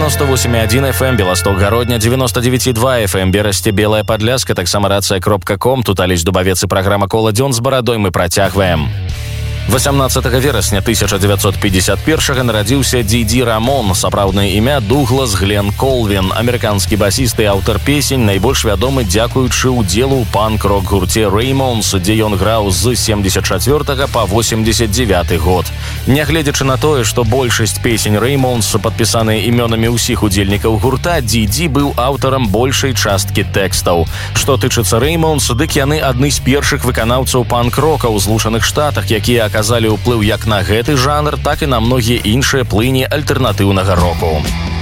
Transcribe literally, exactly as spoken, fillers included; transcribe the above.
девяносто восемь и один эф эм, Белосток Гародня, девяносто девять и два эф эм, Берасце, Белая Падляска, таксама рацыя кропка ком, тут Алесь Дубавец і праграма «Кола дзён» з барадой мы працягваем. восемнадцатага верасня тысяча девятьсот пятьдесят первого нарадзіўся Диди Рамон, сапраўднае імя Дуглас Глен Колвин, амерыканскі басіст і аўтар песень, найбольш вядомы дзякуючы ўдзелу ў панк-рок гурце Ramones, дзе ён граў з семьдесят четвёртага па восемьдесят девяты год. Нягледзячы на тое, што большасць песень Ramones падпісаныя імёнамі ўсіх удзельнікаў гурта, Диди быў аўтарам большай часткі тэкстаў. Што тычыцца Ramones, дык яны адны з першых выканаўцаў панк-рока ў Злучаных Штатах, якія аказалі ўплыў як на гэты жанр, так і на многія іншыя плыні альтэрнатыўнага року.